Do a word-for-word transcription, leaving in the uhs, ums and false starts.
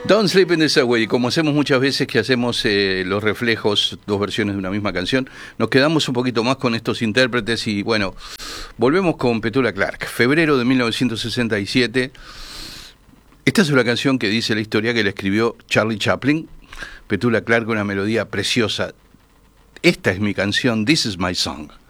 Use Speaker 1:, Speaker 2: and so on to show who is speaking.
Speaker 1: Don't Sleep in the Subway. Como hacemos muchas veces que hacemos eh, los reflejos, dos versiones de una misma canción, nos quedamos un poquito más con estos intérpretes y bueno, volvemos con Petula Clark. Febrero de mil novecientos sesenta y siete. Esta es una canción que dice la historia que la escribió Charlie Chaplin. Petula Clark, una melodía preciosa. Esta es mi canción, This is my song.